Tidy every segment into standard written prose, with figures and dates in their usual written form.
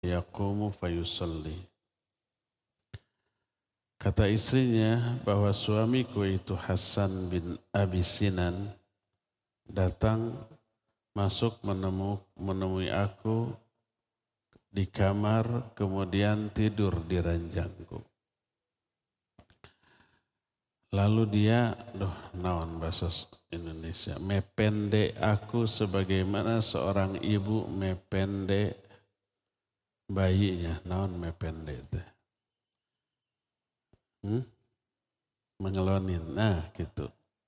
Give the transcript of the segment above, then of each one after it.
yaqumu fayusalli. Kata istrinya bahwa suamiku itu Hasan bin Abi Sinan datang masuk menemui aku di kamar kemudian tidur di ranjangku. Lalu dia, naon bahasa Indonesia, mepende aku sebagaimana seorang ibu mepende bayinya. Naon mepende itu? Mengelonin, nah gitu.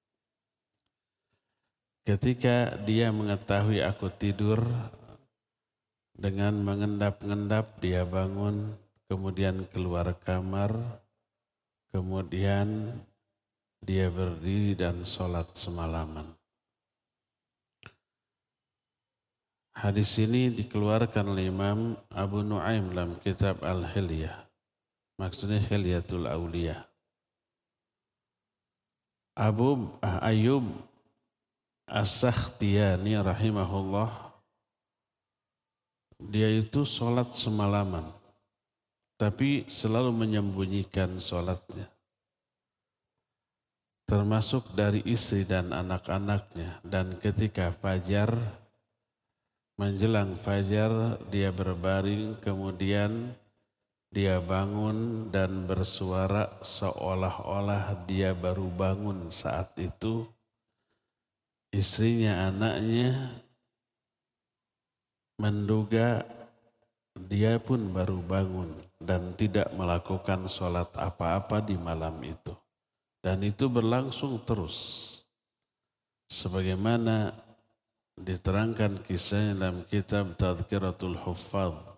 Ketika dia mengetahui aku tidur, dengan mengendap-endap dia bangun, kemudian keluar kamar, kemudian dia berdiri dan sholat semalaman. Hadis ini dikeluarkan oleh Imam Abu Nuaim dalam kitab Al-Hilyah. Maksudnya Hilyatul Auliyah. Abu Ayyub As-Sakhtiyani rahimahullah, dia itu sholat semalaman, tapi selalu menyembunyikan sholatnya. Termasuk dari istri dan anak-anaknya. Dan ketika fajar, menjelang fajar dia berbaring, kemudian dia bangun dan bersuara seolah-olah dia baru bangun saat itu. Istrinya, anaknya menduga dia pun baru bangun dan tidak melakukan sholat apa-apa di malam itu. Dan itu berlangsung terus. Sebagaimana diterangkan kisahnya dalam kitab Tadhkiratul Huffaz.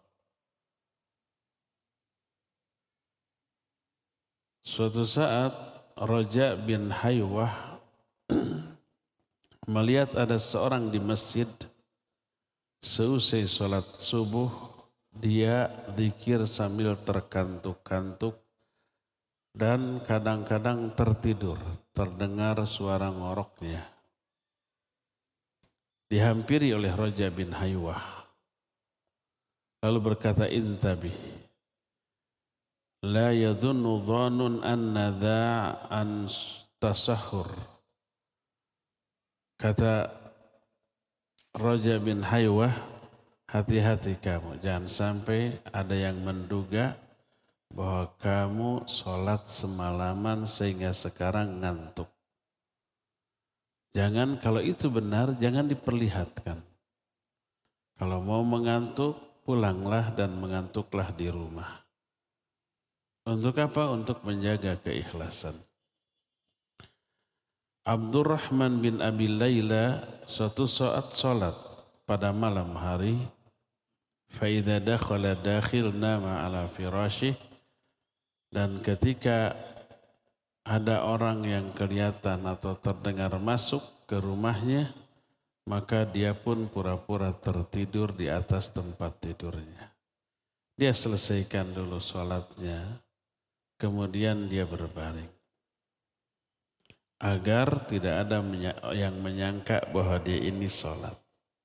Suatu saat Raja bin Haywah melihat ada seorang di masjid, seusai sholat subuh dia zikir sambil terkantuk-kantuk dan kadang-kadang tertidur, terdengar suara ngoroknya. Dihampiri oleh Raja bin Haywah, lalu berkata, intabih, la yadhunnu dhanun anna dha'an tasahur. Kata Raja bin Haywah, hati-hati kamu, jangan sampai ada yang menduga bahwa kamu sholat semalaman sehingga sekarang ngantuk. Jangan, kalau itu benar, jangan diperlihatkan. Kalau mau mengantuk, pulanglah dan mengantuklah di rumah. Untuk apa? Untuk menjaga keikhlasan. Abdurrahman bin Abi Layla suatu saat sholat pada malam hari. Fa'idha dakhala dakhil nama ala firashih. Dan ketika ada orang yang kelihatan atau terdengar masuk ke rumahnya, maka dia pun pura-pura tertidur di atas tempat tidurnya. Dia selesaikan dulu sholatnya, kemudian dia berbaring. Agar tidak ada yang menyangka bahwa dia ini sholat.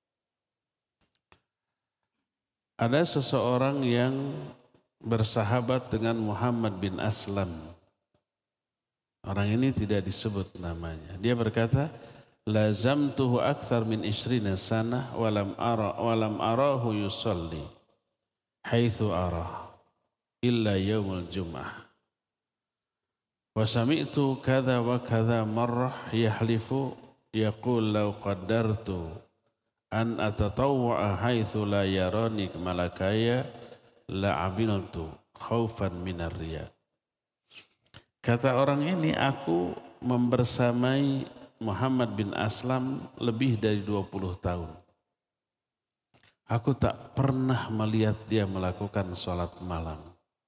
Ada seseorang yang bersahabat dengan Muhammad bin Aslam. Orang ini tidak disebut namanya. Dia berkata, lazamtuhu akthar min 20 sanah walam arahu yusalli haitsu arah illa yaumul jum'ah. Wa sami'tu kadza wa kadza marrah yahlifu yaqul law qaddartu an atatawwa'a haitsu la yarani malakaya la 'amiltu khaufan minar riya. Kata orang ini, aku membersamai Muhammad bin Aslam lebih dari 20 tahun. Aku tak pernah melihat dia melakukan sholat malam.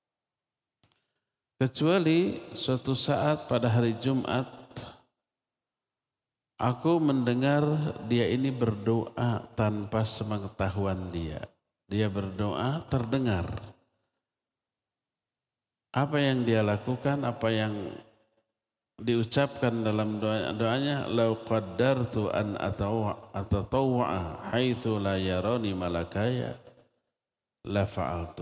Kecuali suatu saat pada hari Jumat, aku mendengar dia ini berdoa tanpa sepengetahuan dia. Dia berdoa terdengar. Apa yang dia lakukan, apa yang diucapkan dalam doanya, lau qaddartu an atatawwa'a haitsu la yarani malakaya la fa'altu.